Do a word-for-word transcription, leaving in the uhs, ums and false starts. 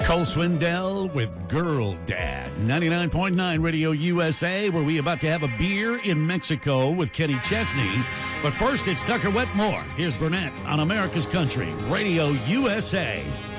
Cole Swindell with Girl Dad. ninety-nine point nine Radio U S A, where we about to have a beer in Mexico with Kenny Chesney. But first, it's Tucker Wetmore. Here's Burnett on America's Country, Radio U S A.